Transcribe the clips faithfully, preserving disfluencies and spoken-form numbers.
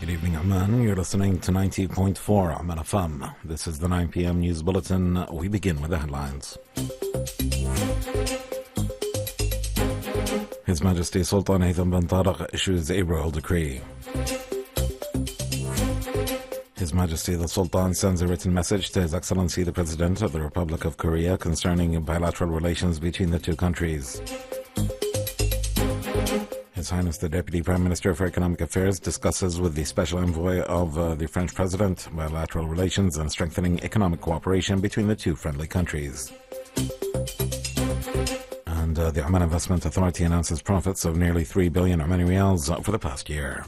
Good evening, Oman. You're listening to ninety point four Oman F M. This is the nine p.m. News Bulletin. We begin with the headlines. His Majesty Sultan Haytham bin Tariq issues a royal decree. His Majesty the Sultan sends a written message to His Excellency the President of the Republic of Korea concerning bilateral relations between the two countries. His Highness the Deputy Prime Minister for Economic Affairs discusses with the Special Envoy of uh, the French President bilateral relations and strengthening economic cooperation between the two friendly countries. And uh, the Oman Investment Authority announces profits of nearly three billion Omani Riyals for the past year.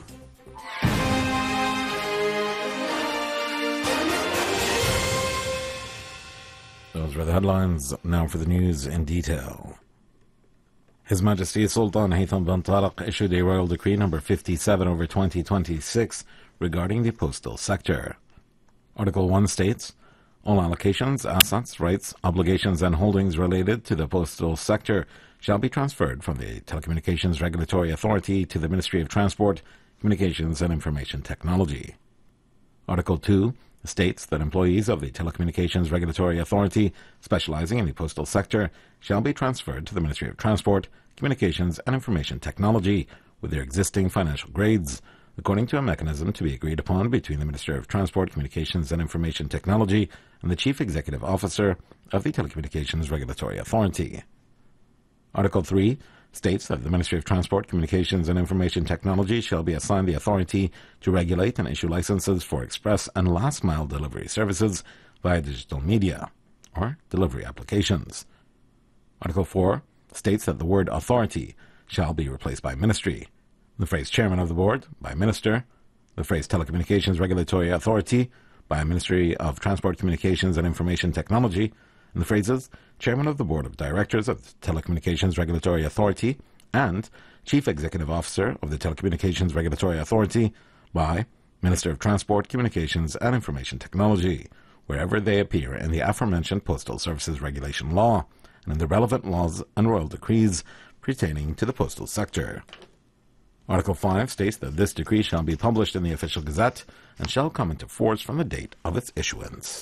Those were the headlines. Now for the news in detail. His Majesty Sultan Haytham bin Tariq issued a royal decree number fifty-seven over twenty twenty-six regarding the postal sector. Article one states, all allocations, assets, rights, obligations and holdings related to the postal sector shall be transferred from the Telecommunications Regulatory Authority to the Ministry of Transport, Communications and Information Technology. Article two states that employees of the Telecommunications Regulatory Authority specializing in the postal sector shall be transferred to the Ministry of Transport, Communications and Information Technology with their existing financial grades, according to a mechanism to be agreed upon between the Minister of Transport, Communications and Information Technology and the Chief Executive Officer of the Telecommunications Regulatory Authority. Article three states that the Ministry of Transport, Communications and Information Technology shall be assigned the authority to regulate and issue licenses for express and last-mile delivery services via digital media or delivery applications. Article four states that the word authority shall be replaced by ministry, the phrase chairman of the board by minister, the phrase Telecommunications Regulatory Authority by Ministry of Transport, Communications and Information Technology, and the phrases Chairman of the Board of Directors of the Telecommunications Regulatory Authority and Chief Executive Officer of the Telecommunications Regulatory Authority by Minister of Transport, Communications and Information Technology, wherever they appear in the aforementioned Postal Services Regulation Law and in the relevant laws and royal decrees pertaining to the postal sector. Article five states that this decree shall be published in the Official Gazette and shall come into force from the date of its issuance.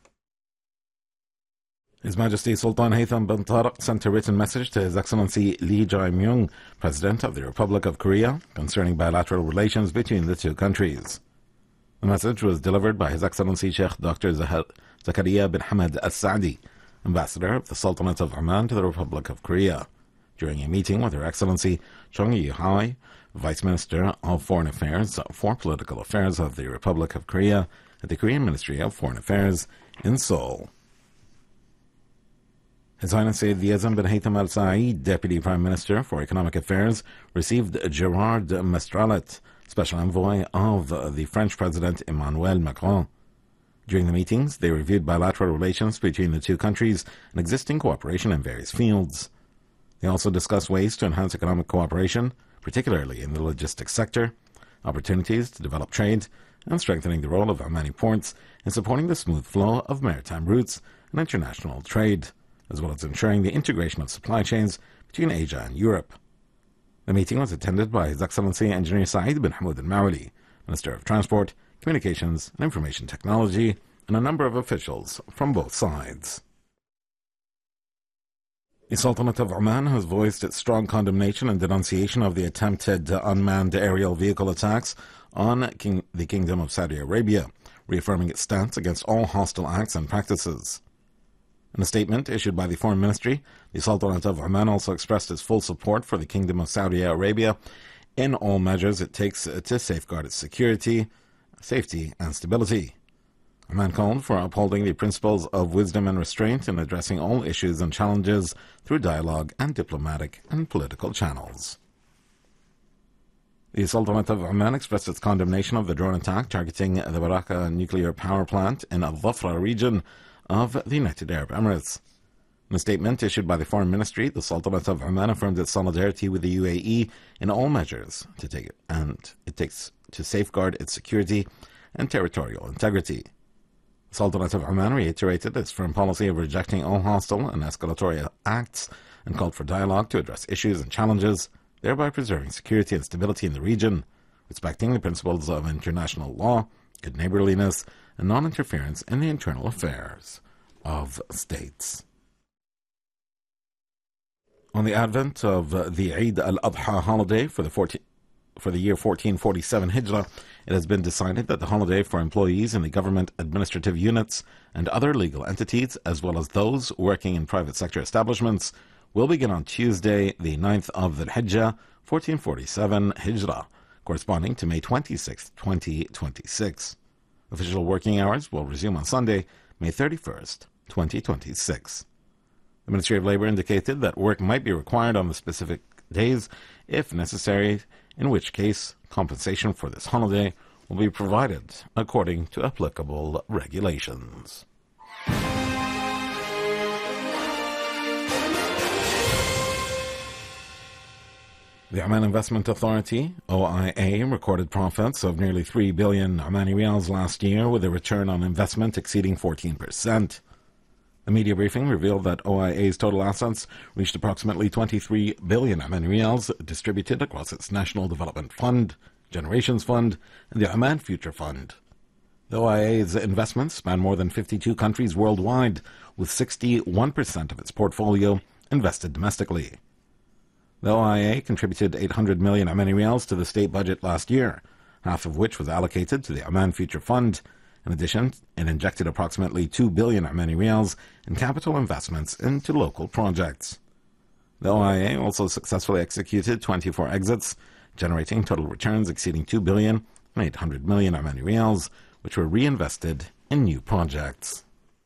His Majesty Sultan Haytham bin Tariq sent a written message to His Excellency Lee Jae-myung, President of the Republic of Korea, concerning bilateral relations between the two countries. The message was delivered by His Excellency Sheikh Doctor Zakaria bin Hamad Al-Saadi, Ambassador of the Sultanate of Oman to the Republic of Korea, during a meeting with Her Excellency Chung Yi-hai, Vice Minister of Foreign Affairs for Political Affairs of the Republic of Korea at the Korean Ministry of Foreign Affairs in Seoul. His Highness Sayyid Yazan bin Haytham Al Saeed, Deputy Prime Minister for Economic Affairs, received Gerard Mestralet, Special Envoy of the French President Emmanuel Macron. During the meetings, they reviewed bilateral relations between the two countries and existing cooperation in various fields. They also discussed ways to enhance economic cooperation, particularly in the logistics sector, opportunities to develop trade, and strengthening the role of Omani ports in supporting the smooth flow of maritime routes and international trade, as well as ensuring the integration of supply chains between Asia and Europe. The meeting was attended by His Excellency Engineer Saeed bin Hamoud Al-Mawali, Minister of Transport, Communications and Information Technology, and a number of officials from both sides. The Sultanate of Oman has voiced its strong condemnation and denunciation of the attempted unmanned aerial vehicle attacks on King, the Kingdom of Saudi Arabia, reaffirming its stance against all hostile acts and practices. In a statement issued by the Foreign Ministry, the Sultanate of Oman also expressed its full support for the Kingdom of Saudi Arabia in all measures it takes to safeguard its security, safety, and stability. Oman called for upholding the principles of wisdom and restraint in addressing all issues and challenges through dialogue and diplomatic and political channels. The Sultanate of Oman expressed its condemnation of the drone attack targeting the Baraka nuclear power plant in Al Dhafra region of the United Arab Emirates. In a statement issued by the Foreign Ministry, the Sultanate of Oman affirmed its solidarity with the U A E in all measures to take it, and it takes to safeguard its security and territorial integrity. The Sultanate of Oman reiterated its firm policy of rejecting all hostile and escalatory acts and called for dialogue to address issues and challenges, thereby preserving security and stability in the region, respecting the principles of international law, good neighborliness, and non-interference in the internal affairs of states. On the advent of uh, the Eid al-Adha holiday for the fourteen For the year fourteen forty-seven Hijrah, it has been decided that the holiday for employees in the government administrative units and other legal entities, as well as those working in private sector establishments, will begin on Tuesday, the ninth of the Hijjah, fourteen forty-seven Hijrah, corresponding to May twenty-sixth, twenty twenty-six. Official working hours will resume on Sunday, May thirty-first, twenty twenty-six. The Ministry of Labor indicated that work might be required on the specific days if necessary, in which case compensation for this holiday will be provided according to applicable regulations. The Oman Investment Authority, O I A, recorded profits of nearly three billion Omani Riyals last year, with a return on investment exceeding fourteen percent. A media briefing revealed that O I A's total assets reached approximately twenty-three billion Omani Riyals, distributed across its National Development Fund, Generations Fund, and the Oman Future Fund. The O I A's investments span more than fifty-two countries worldwide, with sixty-one percent of its portfolio invested domestically. The O I A contributed eight hundred million Omani Riyals to the state budget last year, half of which was allocated to the Oman Future Fund. In addition, it injected approximately two billion Omani Riyals in capital investments into local projects. The O I A also successfully executed twenty-four exits, generating total returns exceeding two billion and eight hundred million Omani Riyals, which were reinvested in new projects.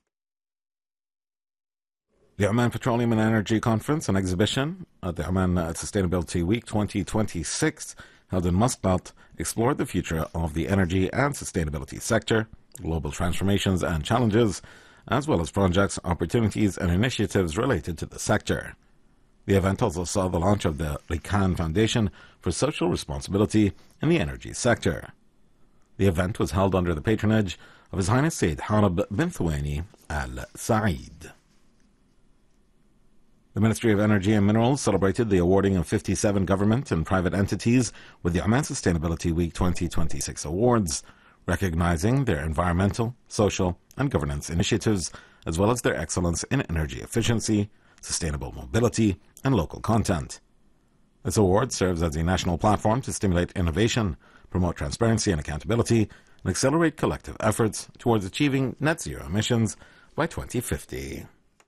The Oman Petroleum and Energy Conference and Exhibition at the Oman Sustainability Week twenty twenty-six, held in Muscat, explored the future of the energy and sustainability sector, global transformations and challenges, as well as projects, opportunities, and initiatives related to the sector. The event also saw the launch of the Rikan Foundation for Social Responsibility in the energy sector. The event was held under the patronage of His Highness Sayyid Harib bin Thuwaini Al Saeed. The Ministry of Energy and Minerals celebrated the awarding of fifty-seven government and private entities with the Oman Sustainability Week twenty twenty-six awards, recognizing their environmental, social, and governance initiatives, as well as their excellence in energy efficiency, sustainable mobility, and local content. This award serves as a national platform to stimulate innovation, promote transparency and accountability, and accelerate collective efforts towards achieving net zero emissions by twenty fifty.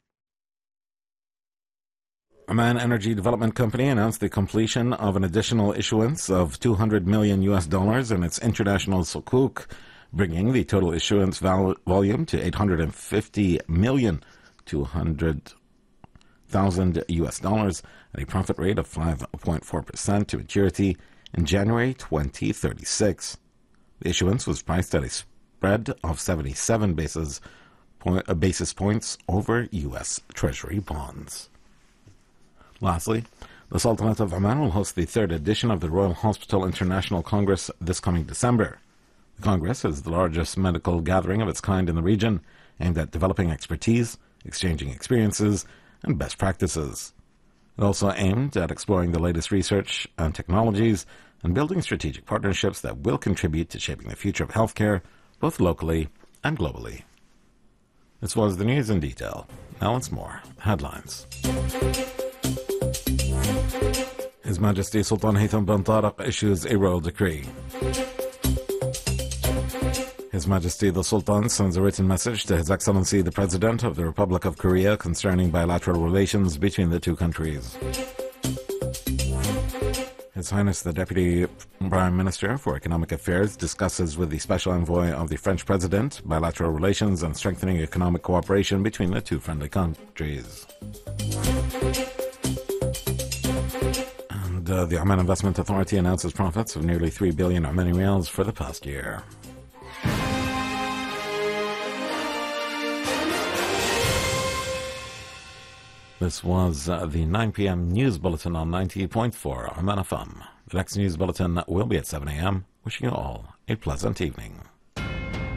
Oman Energy Development Company announced the completion of an additional issuance of two hundred million U S dollars in its international sukuk, bringing the total issuance vol- volume to eight hundred fifty million two hundred thousand U S dollars at a profit rate of five point four percent to maturity in January twenty thirty-six. The issuance was priced at a spread of seventy-seven basis, point, uh, basis points over U S Treasury bonds. Lastly, the Sultanate of Oman will host the third edition of the Royal Hospital International Congress this coming December. The Congress is the largest medical gathering of its kind in the region, aimed at developing expertise, exchanging experiences, and best practices. It also aimed at exploring the latest research and technologies and building strategic partnerships that will contribute to shaping the future of healthcare, both locally and globally. This was the news in detail. Now once more, headlines. His Majesty Sultan Haytham bin Tariq issues a royal decree. His Majesty the Sultan sends a written message to His Excellency the President of the Republic of Korea concerning bilateral relations between the two countries. His Highness the Deputy Prime Minister for Economic Affairs discusses with the Special Envoy of the French President bilateral relations and strengthening economic cooperation between the two friendly countries. And uh, the Oman Investment Authority announces profits of nearly three billion Omani Riyals for the past year. This was uh, the nine p.m. news bulletin on ninety point four Oman F M. The next news bulletin will be at seven a.m. Wishing you all a pleasant evening.